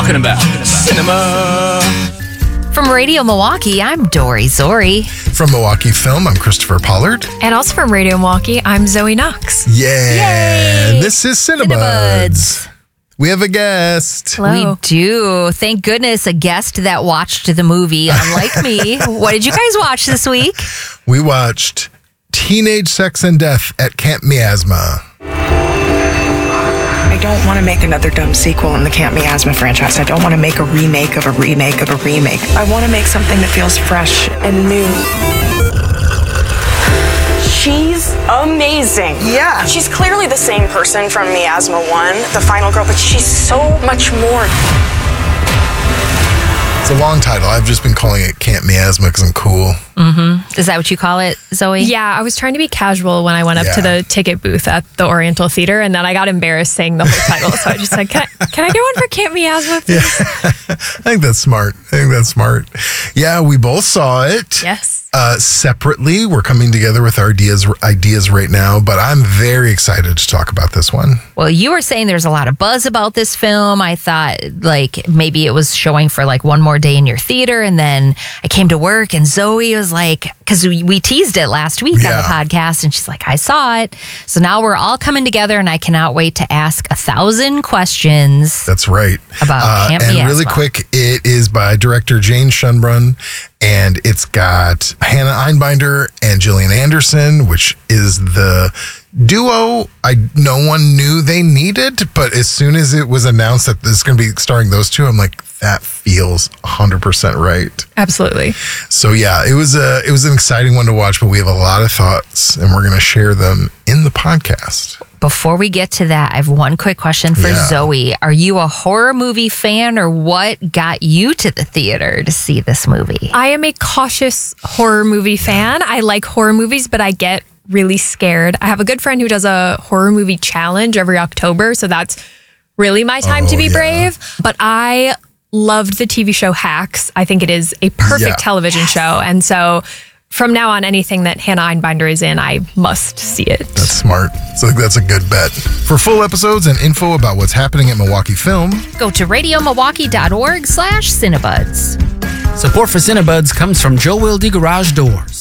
talking about cinema. From Radio Milwaukee, I'm Dory Zori. From Milwaukee Film, I'm Christopher Pollard. And also from Radio Milwaukee, I'm Zoe Knox. Yeah. Yay! This is Cinebuds. We have a guest. Hello. We do. Thank goodness, a guest that watched the movie, unlike me. What did you guys watch this week? We watched Teenage Sex and Death at Camp Miasma. I don't want to make another dumb sequel in the Camp Miasma franchise. I don't want to make a remake of a remake of a remake. I want to make something that feels fresh and new. She's amazing. Yeah. She's clearly the same person from Miasma 1, the final girl, but she's so much more. It's a long title. I've just been calling it Camp Miasma because I'm cool. Is that what you call it, Zoe? Yeah, I was trying to be casual when I went up to the ticket booth at the Oriental Theater, and then I got embarrassed saying the whole title. So I just said, can I get one for Camp Miasma, please? I think that's smart. Yeah, we both saw it. Yes. Separately. We're coming together with our ideas right now, but I'm very excited to talk about this one. Well, you were saying there's a lot of buzz about this film. I thought like maybe it was showing for like one more day in your theater. And then I came to work and Zoe was like, because we teased it last week on the podcast, and she's like, I saw it. So now we're all coming together and I cannot wait to ask 1,000 questions. That's right. About Camp Miasma. And really quick, it is by director Jane Schunbrunn, and it's got Hannah Einbinder and Gillian Anderson, which is the duo no one knew they needed, but as soon as it was announced that this is going to be starring those two, I'm like, that feels 100% right. Absolutely. So yeah, it was an exciting one to watch, but we have a lot of thoughts and we're going to share them in the podcast. Before we get to that, I have one quick question for Zoe. Are you a horror movie fan, or what got you to the theater to see this movie? I am a cautious horror movie fan. I like horror movies, but I get really scared. I have a good friend who does a horror movie challenge every October, so that's really my time to be brave. But I loved the TV show Hacks. I think it is a perfect television show. And so from now on, anything that Hannah Einbinder is in, I must see it. That's smart. So I think that's a good bet. For full episodes and info about what's happening at Milwaukee Film, go to radiomilwaukee.org/Cinebuds. Support for Cinebuds comes from Joe Wilde Garage Doors.